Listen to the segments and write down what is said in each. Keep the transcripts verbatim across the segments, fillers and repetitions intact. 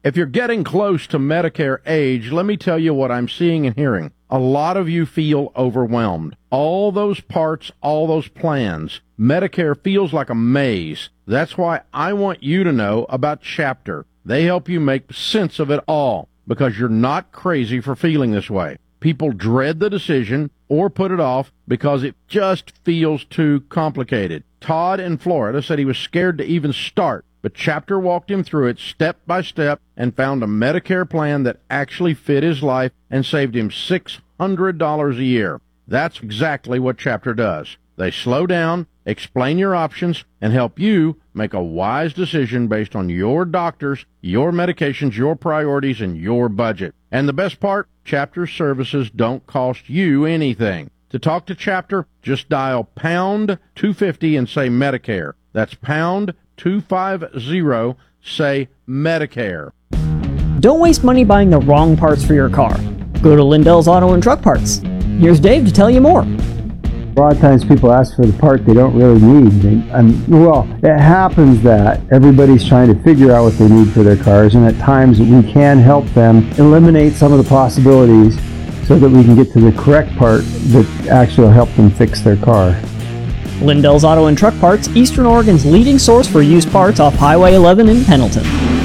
If you're getting close to Medicare age, let me tell you what I'm seeing and hearing. A lot of you feel overwhelmed. All those parts, all those plans. Medicare feels like a maze. That's why I want you to know about Chapter. They help you make sense of it all because you're not crazy for feeling this way. People dread the decision or put it off because it just feels too complicated. Todd in Florida said he was scared to even start, but Chapter walked him through it step by step and found a Medicare plan that actually fit his life and saved him six hundred dollars a year. That's exactly what Chapter does. They slow down, explain your options, and help you make a wise decision based on your doctors, your medications, your priorities, and your budget. And the best part, Chapter services don't cost you anything. To talk to Chapter, just dial pound two fifty and say Medicare. That's pound two fifty, say Medicare. Don't waste money buying the wrong parts for your car. Go to Lindell's Auto and Truck Parts. Here's Dave to tell you more. A lot of times people ask for the part they don't really need. They, and, well, it happens that everybody's trying to figure out what they need for their cars, and at times we can help them eliminate some of the possibilities so that we can get to the correct part that actually will help them fix their car. Lindell's Auto and Truck Parts, Eastern Oregon's leading source for used parts off Highway eleven in Pendleton.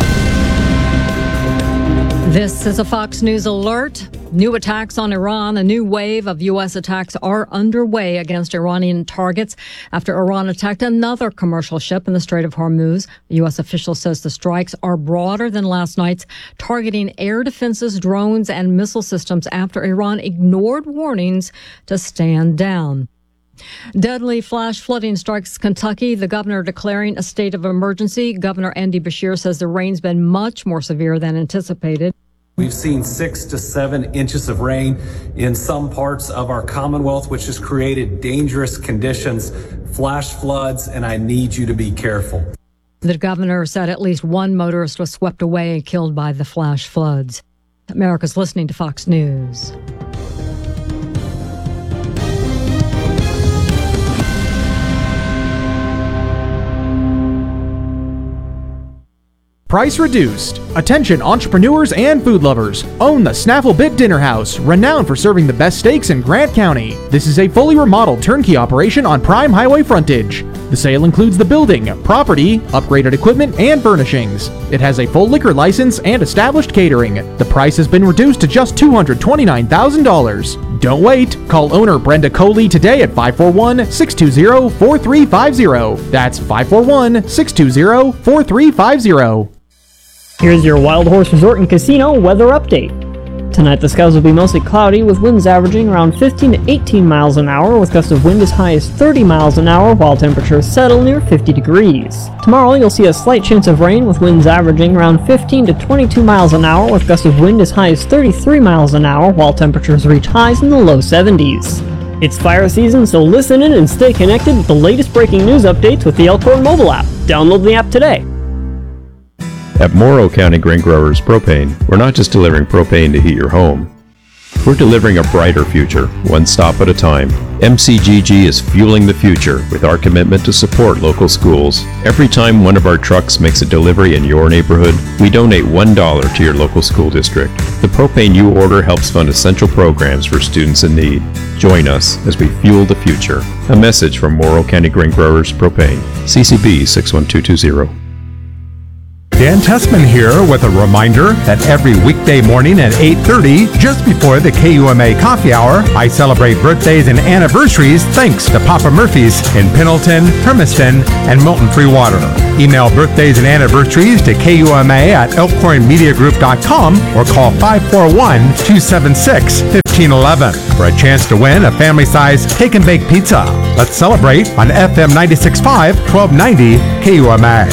This is a Fox News alert. New attacks on Iran. A new wave of U S attacks are underway against Iranian targets after Iran attacked another commercial ship in the Strait of Hormuz. The U S official says the strikes are broader than last night's, targeting air defenses, drones, and missile systems after Iran ignored warnings to stand down. Deadly flash flooding strikes Kentucky, the governor declaring a state of emergency. Governor Andy Beshear says the rain's been much more severe than anticipated. We've seen six to seven inches of rain in some parts of our Commonwealth, which has created dangerous conditions, flash floods, and I need you to be careful. The governor said at least one motorist was swept away and killed by the flash floods. America's listening to Fox News. Price reduced. Attention entrepreneurs and food lovers. Own the Snaffle Bit Dinner House, renowned for serving the best steaks in Grant County. This is a fully remodeled turnkey operation on prime highway frontage. The sale includes the building, property, upgraded equipment, and furnishings. It has a full liquor license and established catering. The price has been reduced to just two hundred twenty-nine thousand dollars. Don't wait. Call owner Brenda Coley today at five four one, six two zero, four three five zero. That's five four one, six two zero, four three five zero. Here's your Wild Horse Resort and Casino weather update. Tonight the skies will be mostly cloudy with winds averaging around fifteen to eighteen miles an hour with gusts of wind as high as thirty miles an hour while temperatures settle near fifty degrees. Tomorrow you'll see a slight chance of rain with winds averaging around fifteen to twenty-two miles an hour with gusts of wind as high as thirty-three miles an hour while temperatures reach highs in the low seventies. It's fire season, so listen in and stay connected with the latest breaking news updates with the Elkhorn mobile app. Download the app today. At Morrow County Grain Growers Propane, we're not just delivering propane to heat your home. We're delivering a brighter future, one stop at a time. M C G G is fueling the future with our commitment to support local schools. Every time one of our trucks makes a delivery in your neighborhood, we donate one dollar to your local school district. The propane you order helps fund essential programs for students in need. Join us as we fuel the future. A message from Morrow County Grain Growers Propane. C C B six one two two zero. Dan Tessman here with a reminder that every weekday morning at eight thirty, just before the K U M A Coffee Hour, I celebrate birthdays and anniversaries thanks to Papa Murphy's in Pendleton, Hermiston, and Milton Free Water. Email birthdays and anniversaries to K U M A at elkhorn media group dot com or call five four one, two seven six, one five one one for a chance to win a family-size take and bake pizza. Let's celebrate on F M ninety-six point five, twelve ninety K U M A.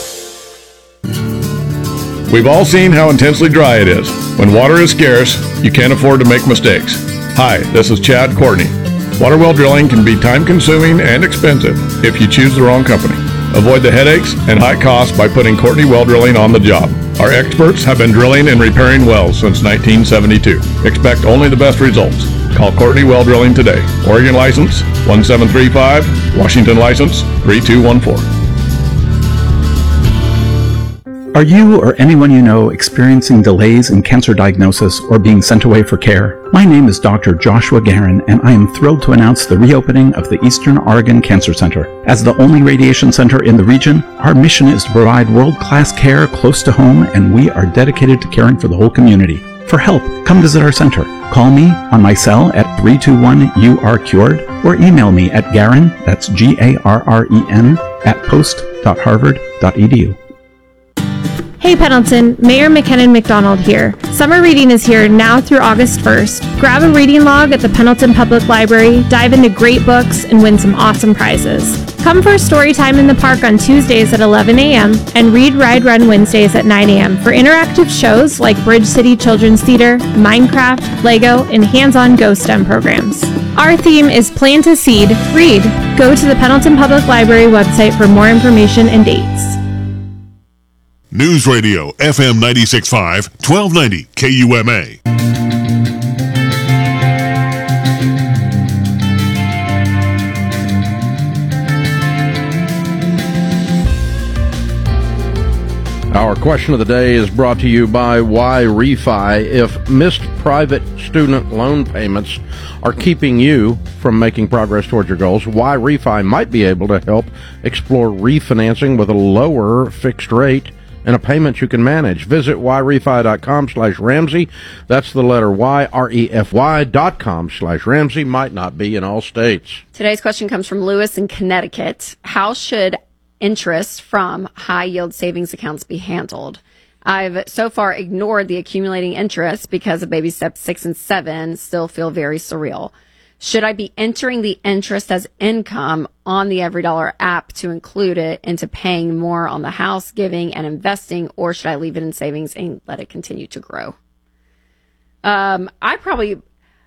We've all seen how intensely dry it is. When water is scarce, you can't afford to make mistakes. Hi, this is Chad Courtney. Water well drilling can be time-consuming and expensive if you choose the wrong company. Avoid the headaches and high costs by putting Courtney Well Drilling on the job. Our experts have been drilling and repairing wells since nineteen seventy-two. Expect only the best results. Call Courtney Well Drilling today. Oregon license one seven three five, Washington license three two one four. Are you or anyone you know experiencing delays in cancer diagnosis or being sent away for care? My name is Doctor Joshua Garin, and I am thrilled to announce the reopening of the Eastern Oregon Cancer Center. As the only radiation center in the region, our mission is to provide world-class care close to home, and we are dedicated to caring for the whole community. For help, come visit our center. Call me on my cell at three two one U R cured, or email me at Garin, that's G A R R E N, at post dot harvard dot e d u. Hey Pendleton, Mayor McKinnon McDonald here. Summer reading is here now through August first. Grab a reading log at the Pendleton Public Library, dive into great books, and win some awesome prizes. Come for story time in the park on Tuesdays at eleven a.m. and Read, Ride, Run Wednesdays at nine a.m. for interactive shows like Bridge City Children's Theater, Minecraft, Lego, and hands-on Go STEM programs. Our theme is Plan to Seed, Read. Go to the Pendleton Public Library website for more information and dates. News Radio, F M ninety-six point five, twelve ninety K U M A. Our question of the day is brought to you by Y Refi. If missed private student loan payments are keeping you from making progress towards your goals, Y Refi might be able to help explore refinancing with a lower fixed rate and a payment you can manage. Visit yrefy.com slash Ramsey. That's the letter Y, R E F Y dot com slash Ramsey. Might not be in all states. Today's question comes from Lewis in Connecticut. How should interest from high-yield savings accounts be handled? I've so far ignored the accumulating interest because of baby steps six and seven still feel very surreal. Should I be entering the interest as income on the EveryDollar app to include it into paying more on the house, giving, and investing, or should I leave it in savings and let it continue to grow? Um, I probably,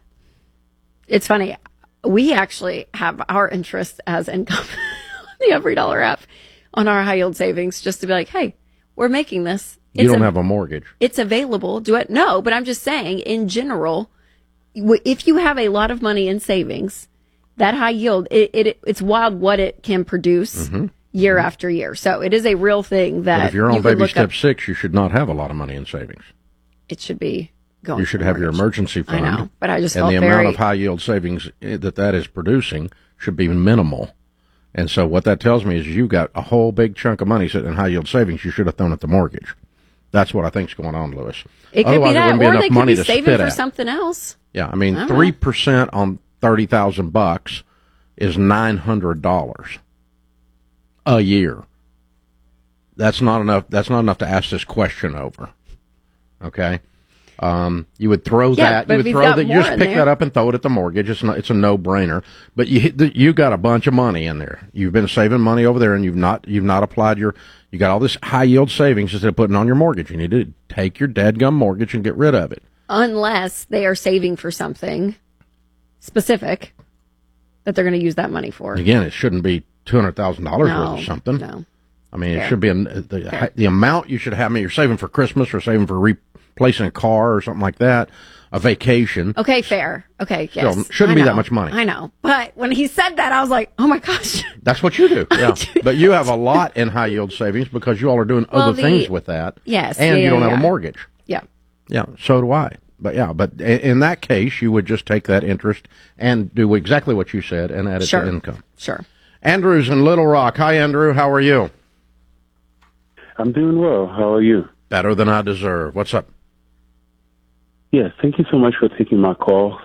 it's funny, we actually have our interest as income on the EveryDollar app on our high yield savings, just to be like, hey, we're making this. It's You don't a, have a mortgage. It's available. Do it? No, but I'm just saying, in general, if you have a lot of money in savings, that high yield, it, it it's wild what it can produce Mm-hmm. year after year. So it is a real thing that But if you're you on could baby look step up. six, you should not have a lot of money in savings. It should be going. You should have your emergency fund. I know, but I just and felt the very, amount of high yield savings that that is producing should be minimal. And so what that tells me is you've got a whole big chunk of money sitting in high yield savings you should have thrown at the mortgage. That's what I think is going on, Lewis. It could Otherwise, be that, it wouldn't be or enough they could money be to saving spit for at. something else. Yeah, I mean, I don't know. three percent on thirty thousand bucks is nine hundred dollars a year. That's not enough. That's not enough to ask this question over. Okay, um, you would throw Yeah, that. but You if would you've throw got that. You more just in pick there- that up and throw it at the mortgage. It's not. It's a no brainer. But you hit the, you got a bunch of money in there. You've been saving money over there, and you've not. You've not applied your. You got all this high yield savings instead of putting it on your mortgage. You need to take your dadgum mortgage and get rid of it. Unless they are saving for something specific that they're going to use that money for. Again, it shouldn't be two hundred thousand dollars No, worth of something. no. I mean, Fair. it should be an, the the amount you should have. I mean, you're saving for Christmas or saving for replacing a car or something like that, a vacation. Okay, fair. Okay, yes. Still, shouldn't I be that know. much money. I know. But when he said that, I was like, oh my gosh. That's what you do. Yeah, but you have a lot in high yield savings because you all are doing Well, other the- things with that. Yes, and yeah, you don't yeah, have a yeah. mortgage. Yeah. Yeah, so do I. But yeah, but i- in that case, you would just take that interest and do exactly what you said and add it Sure. to income. Sure. Andrew's in Little Rock. Hi, Andrew. How are you? I'm doing well. How are you? Better than I deserve. What's up? Yes, thank you so much for taking my call.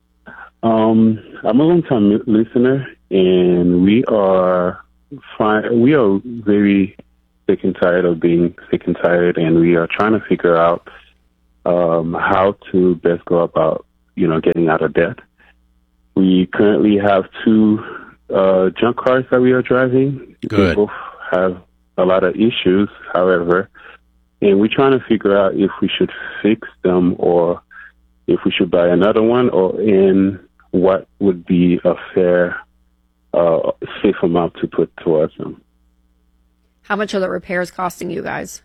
Um, I'm a long-time li- listener, and we are fine. We are very sick and tired of being sick and tired, and we are trying to figure out um, how to best go about, you know, getting out of debt. We currently have two uh, junk cars that we are driving. Good. They both have a lot of issues, however, and we're trying to figure out if we should fix them or if we should buy another one, or in what would be a fair, uh, safe amount to put towards them. How much are the repairs costing you guys?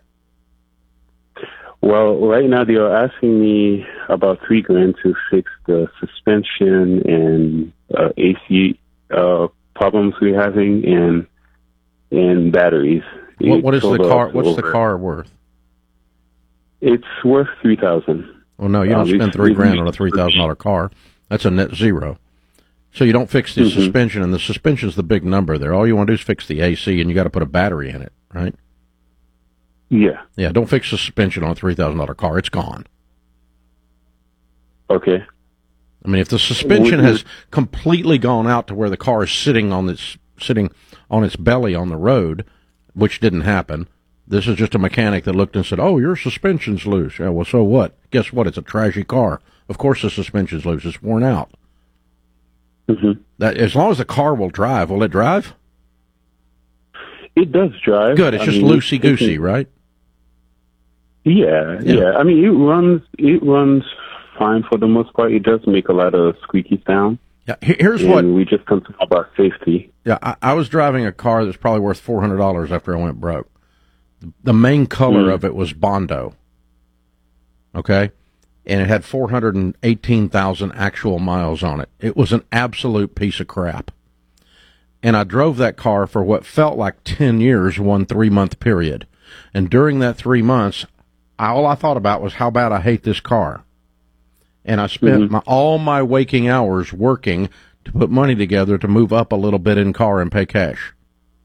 Well, right now they are asking me about three grand to fix the suspension and uh, A C uh, problems we're having, and and batteries. What, what is the Total car? up What's the over- car worth? It's worth three thousand. Well, no, you don't Um, spend three grand on a three thousand dollar car. That's a net zero. So you don't fix the Mhm. suspension, and the suspension's the big number there. All you want to do is fix the A C, and you got to put a battery in it, right? Yeah. Yeah, don't fix the suspension on a three thousand dollar car. It's gone. Okay. I mean, if the suspension Would you- has completely gone out to where the car is sitting on its sitting on its belly on the road, which didn't happen, this is just a mechanic that looked and said, "Oh, your suspension's loose." Yeah, well, so what? Guess what? It's a trashy car. Of course, the suspension's loose. It's worn out. Mm-hmm. That as long as the car will drive, will it drive? It does drive. Good. It's I just mean, loosey it goosey, can- right? Yeah, Yeah. yeah. I mean, it runs. It runs fine for the most part. It does make a lot of squeaky sound. Yeah. he- Here's and what. we just concerned about safety. Yeah, I, I was driving a car that's probably worth four hundred dollars after I went broke. The main color Mm. of it was Bondo. Okay? And it had four hundred eighteen thousand actual miles on it. It was an absolute piece of crap. And I drove that car for what felt like ten years, one three-month period. And during that three months, all I thought about was how bad I hate this car. And I spent Mhm. my, all my waking hours working to put money together to move up a little bit in car and pay cash.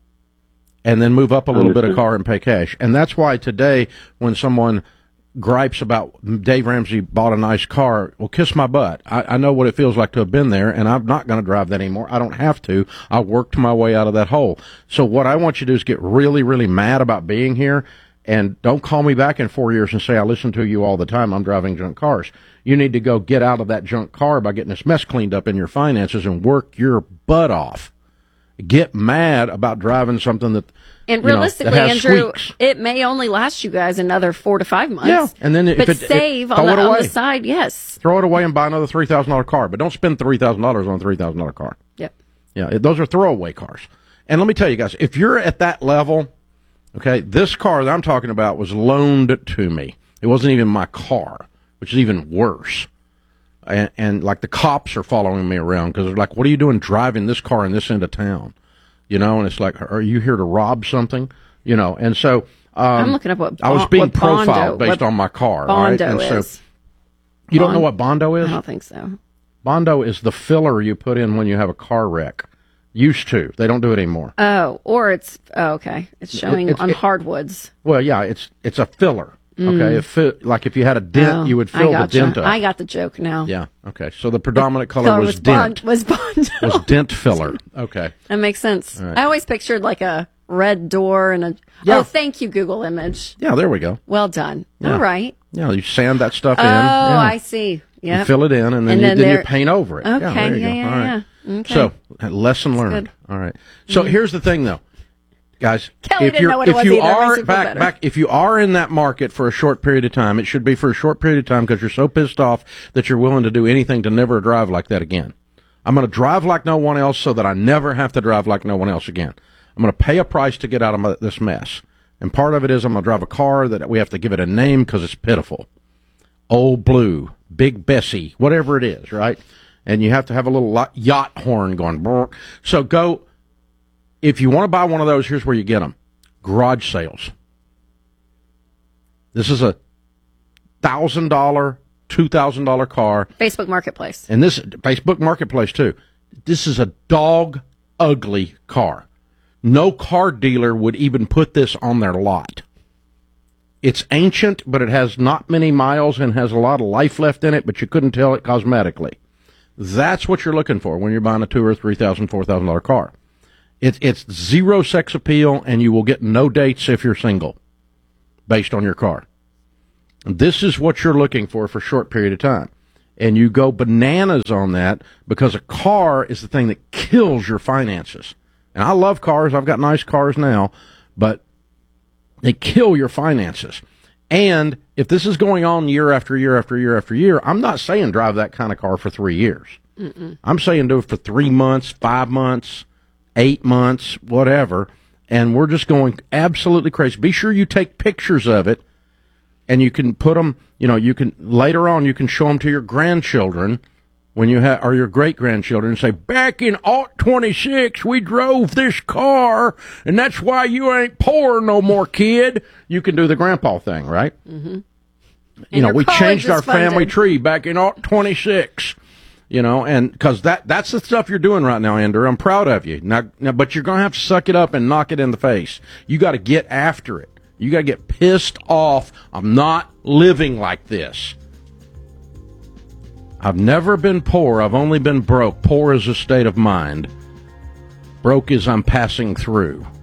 And then move up a little bit of Understood. car and pay cash. And that's why today, when someone gripes about Dave Ramsey bought a nice car, well, kiss my butt. I, I know what it feels like to have been there, and I'm not going to drive that anymore. I don't have to. I worked my way out of that hole. So what I want you to do is get really, really mad about being here, and don't call me back in four years and say, I listen to you all the time. I'm driving junk cars. You need to go get out of that junk car by getting this mess cleaned up in your finances and work your butt off. Get mad about driving something that, And you know, realistically, that has Andrew, squeaks. it may only last you guys another four to five months. Yeah, and then if but it- it- save throw on, it the, on away. the side, yes. Throw it away and buy another three thousand dollar car, but don't spend three thousand dollars on a three thousand dollar car. Yep. Yeah, it- those are throwaway cars. And let me tell you guys, if you're at that level, okay, this car that I'm talking about was loaned to me. It wasn't even my car, which is even worse. And, and like the cops are following me around because they're like, what are you doing driving this car in this end of town? You know, and it's like, are you here to rob something? You know, and so um, I'm looking up what I was Bon- being what Bondo- profiled based what on my car. all right? Bondo And so is. you don't know Bon- what Bondo is? I don't think so. Bondo is the filler you put in when you have a car wreck. Used to. They don't do it anymore. Oh, or it's, oh, okay. It's showing it's- on it- hardwoods. Well, yeah, it's it's a filler. Mm. Okay, it fit, like if you had a dent, Oh, you would I fill the gotcha. dent up. I got the joke now. Yeah. Okay. So the predominant color Color was, was Bond- dent. was Bondo. Was dent filler. Okay. That makes sense. All right. I always pictured like a red door and a. Yeah. Oh, thank you, Google image. Yeah. There we go. Well done. Yeah. All right. Yeah. You sand that stuff Oh, in. Yeah. I see. Yeah. You fill it in, and then, And you, then then you there- paint over it. Okay, Yeah. There you yeah, go. yeah, All right. yeah. Okay. So uh, lesson That's learned. good. All right. So Mhm. here's the thing, though, guys. Kelly if didn't you're know what it if was you either. It makes are me feel back better. back if you are in that market for a short period of time, it should be for a short period of time because you're so pissed off that you're willing to do anything to never drive like that again. I'm going to drive like no one else so that I never have to drive like no one else again. I'm going to pay a price to get out of my, this mess. And part of it is I'm going to drive a car that we have to give it a name because it's pitiful. Old Blue, Big Bessie, whatever it is, right? And you have to have a little lo- yacht horn going. Brr. So go, if you want to buy one of those, here's where you get them. Garage sales. This is a one thousand dollars, two thousand dollars car. Facebook Marketplace. And this, Facebook Marketplace too. This is a dog ugly car. No car dealer would even put this on their lot. It's ancient, but it has not many miles and has a lot of life left in it, but you couldn't tell it cosmetically. That's what you're looking for when you're buying a two or three thousand, four thousand dollar car. It's it's zero sex appeal, and you will get no dates if you're single, based on your car. This is what you're looking for for a short period of time, and you go bananas on that because a car is the thing that kills your finances. And I love cars; I've got nice cars now, but they kill your finances. And if this is going on year after year after year after year, I'm not saying drive that kind of car for three years. Mm-mm. I'm saying do it for three months, five months, eight months, whatever. And we're just going absolutely crazy. Be sure you take pictures of it, and you can put them, you know, you can, later on, you can show them to your grandchildren when you have, or your great-grandchildren, and say, back in aught twenty-six, we drove this car, and that's why you ain't poor no more, kid. You can do the grandpa thing, right? Mm-hmm. you know, your we college changed is our family funded. tree back in twenty-six. You know, and because that, that's the stuff you're doing right now, Andrew. I'm proud of you. Now, now but you're going to have to suck it up and knock it in the face. You got to get after it. You got to get pissed off. I'm not living like this. I've never been poor. I've only been broke. Poor is a state of mind. Broke is I'm passing through.